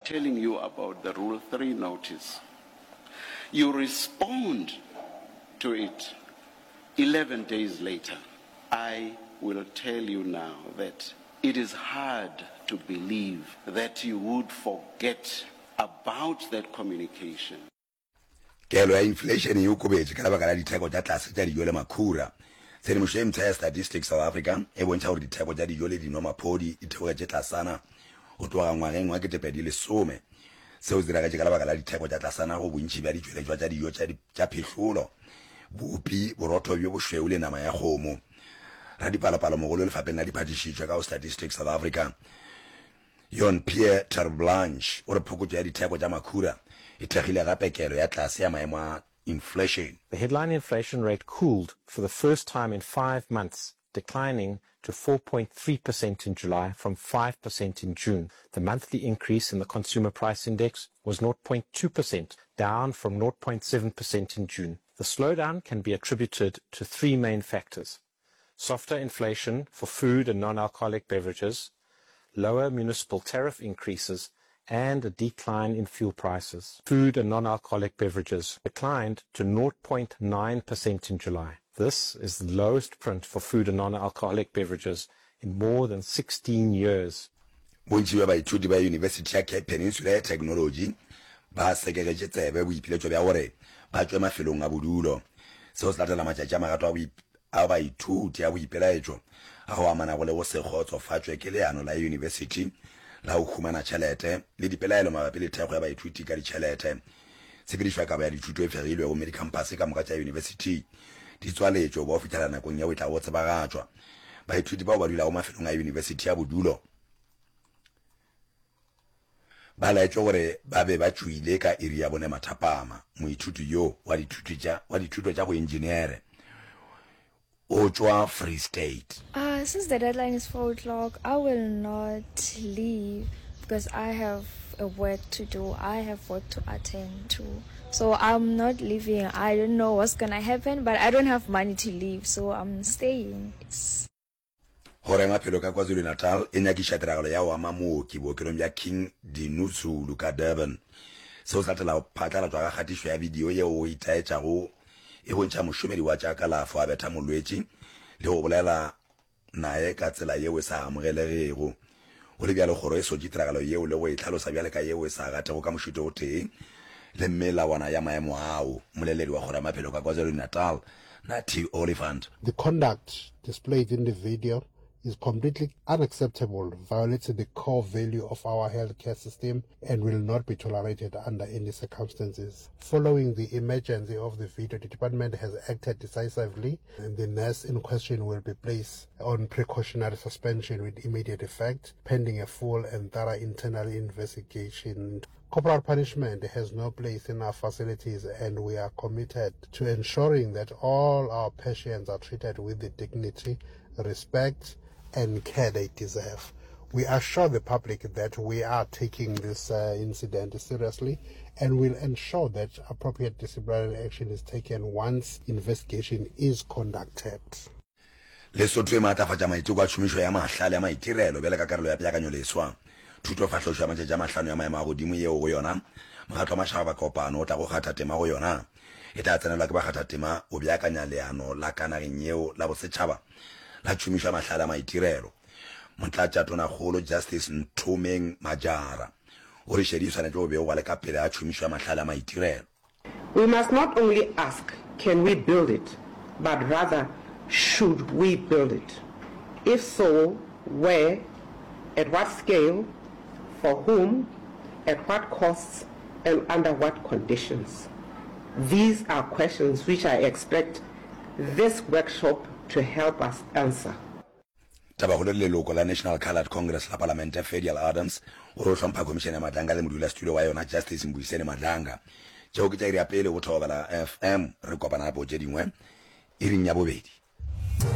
telling you about the Rule 3 notice. You respond to it 11 days later. I will tell you now that it is hard to believe that you would forget about that communication. Kelo ya inflation yukubetse kana bakala ditheko tsa tlase tsa dijo le makhura. Tsene mo shame tsa statistics South Africa e bontsha hore ditheko tsa dijo le dino maphodi ditheko tsa tlasana o tloga ngwageng wa ketepedi le some. Seo dira ka kana bakala ditheko tsa tlasana go bontshi ba dijwele tsa dijo tsa phihlulo. Bupi borotho bjo boshweu le nama ya khomo. Ra dipalapalo mogolo le fapeng la diphatišitšwe ka statistics South Africa. Yon Pierre Terblanche o re phokotso ya ditheko tsa makhura e thegile gape kelo ya tlase ya maemo a inflation. The headline inflation rate cooled for the first time in 5 months, declining to 4.3% in July from 5% in June. The monthly increase in the consumer price index was 0.2%, down from 0.7% in June. The slowdown can be attributed to 3 main factors: softer inflation for food and non-alcoholic beverages, lower municipal tariff increases, and a decline in fuel prices. Food and non-alcoholic beverages declined to 0.9% in July. This is the lowest print for food and non-alcoholic beverages in more than 16 years. Bontsi ba baithuti ba University ya Cape Peninsula ya Technology ba sekegetse tsebe boipiletso bja gore ba tswe mafelong a bodulo. Seo se latela matšatši a magato a baithuti a boipelaetšo a go amana go le go se kgotsofatswe ke leano la university la go khumana tšhelete le dipelaelo mabapi le thego ya baithuti ka ditšhelete. Tshepedišo ya kabo ya dithuto e fegilwe go mme campus ka moka tša university di tswaletšo ba go fitlhela nakong ya go tla go tsebagatšwa. Baithuti bao ba dula go mafelong a university ya bodulo ba laetšwa gore ba be ba tšwile ka iri ya bone mathapama. Moithuti yo wa dithuto tša go engineere Ochoa Free State. Since the deadline is 4 o'clock, I will not leave because I have a work to do. I have work to attend to. So I'm not leaving. I don't know what's going to happen, but I don't have money to leave, so I'm staying. Hore maphelo ka KwaZulu Natal e nyakiša tiragalo ya go ama mooki bookelong bja King Dinuzulu ka Durban. Seo se latela phatlalatswa ka kgatišo ya video yeo o itaetšago e bontšha mošomedi wa tša kalafo a betha molwetši le go bolela nae ka tsela yeo e sa amogelegego. Go le bjalo kgoro e sotše tiragalo yeo le go e tlhalosa bjale ka yeo e sa gatego ka mošito o tee le mmelawana ya maemo ao. Moleledi wa kgoro ya maphelo ka KwaZulu Natal Nathi Oliphant. The conduct displayed in the video is completely unacceptable, violates the core value of our healthcare system, and will not be tolerated under any circumstances. Following the emergency of the video, the department has acted decisively, and the nurse in question will be placed on precautionary suspension with immediate effect, pending a full and thorough internal investigation. Corporal punishment has no place in our facilities, and we are committed to ensuring that all our patients are treated with the dignity, respect, and care they deserve. We assure the public that we are taking this incident seriously and will ensure that appropriate disciplinary action is taken once investigation is conducted. Lesotho e maatlafatša maiteko a tšhomišo ya mahlale a maitirelo bjale ka karolo ya peakanyo leswa. Thuto fahlošo ya matšatši a mahlano ya maemo a godimo yeo go yona mokgatlo wa mašaba ba kopano o tla go kgatha tema go yona e tla tsenelwa ke bakgathatema o beakanya leano la kanageng yeo la bosetšhaba la tšhomišo ya mahlale a maitirelo. Motlatšatonakgolo Justice Nthomeng Majara o re šedi swanetše go bego wa le ka pele a tšhomišo ya mahlale a maitirelo. We must not only ask, can we build it, but rather, should we build it? If so, where, at what scale, for whom, at what costs, and under what conditions? These are questions which I expect this workshop to help us answer. Tabagolo le leloko la National Coloured Congress la Parlamente Federal Adams o re hlompha Commission ya Madlanga le modulasetulo wa yona Justice Mbuyiseni Madlanga tšeo ke tša iri ya pele go thobela FM re kopana po tše dingwe iring ya bobedi.